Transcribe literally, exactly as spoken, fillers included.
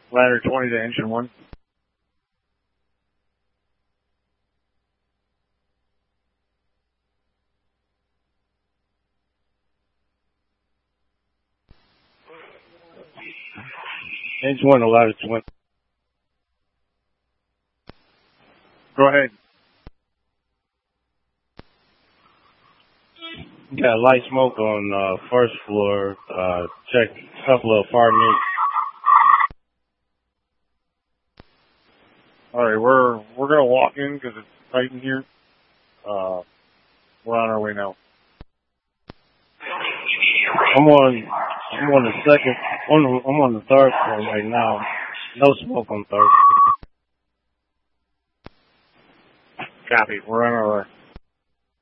Ladder twenty to engine one. Engine one to ladder twenty. Go ahead. Got light smoke on uh, first floor. Uh, check a couple of apartments. All right, we're we're gonna walk in because it's tight in here. Uh, we're on our way now. I'm on I'm on the second. On the, I'm on the third floor right now. No smoke on third. Copy. We're on our way.